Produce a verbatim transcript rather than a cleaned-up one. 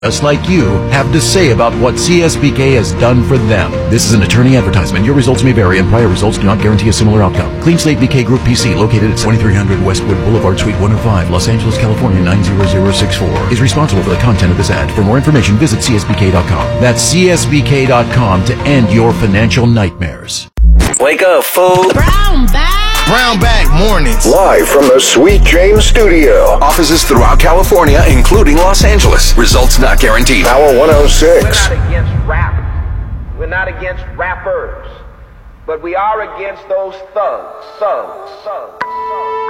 Just like you, have to say about what C S B K has done for them. This is an attorney advertisement. Your results may vary, and prior results do not guarantee a similar outcome. Clean Slate B K Group P C, located at twenty-three hundred Westwood Boulevard, Suite one oh five, Los Angeles, California nine zero zero six four, is responsible for the content of this ad. For more information, visit C S B K dot com. That's C S B K dot com to end your financial nightmares. Wake up, fool. Brown bag. Brown Bag Mornings. Live from the Sweet James Studio. Offices throughout California, including Los Angeles. Results not guaranteed. Power one oh six. We're not against rap. We're not against rappers. But we are against those thugs, thugs, thugs, thugs.